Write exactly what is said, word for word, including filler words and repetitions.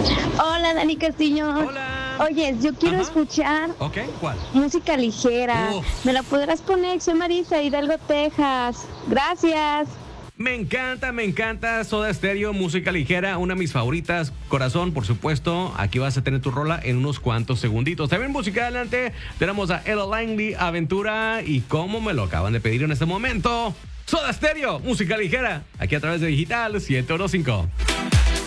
Hola, Dani Castillo. Hola. Oye, yo quiero Ajá. escuchar Ok, ¿cuál? música ligera. Uf. ¿Me la podrás poner? Soy Marisa, Hidalgo, Texas. Gracias. Me encanta, me encanta Soda Stereo, música ligera, una de mis favoritas. Corazón, por supuesto, aquí vas a tener tu rola en unos cuantos segunditos. También música adelante, tenemos a Ella Langley, Aventura, y como me lo acaban de pedir en este momento, Soda Stereo, música ligera, aquí a través de Digital siete uno cinco.